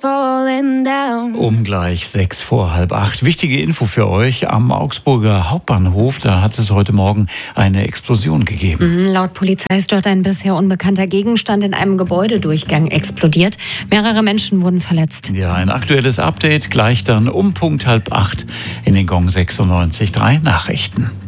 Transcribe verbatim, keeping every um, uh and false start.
falling down. Um gleich sechs vor halb acht. Wichtige Info für euch. Am Augsburger Hauptbahnhof, da hat es heute Morgen eine Explosion gegeben. Mhm, laut Polizei ist dort ein bisher unbekannter Gegenstand in einem Gebäudedurchgang explodiert. Mehrere Menschen wurden verletzt. Ja, ein aktuelles Update gleich dann um Punkt halb acht in den Gong sechsundneunzig Komma drei Nachrichten.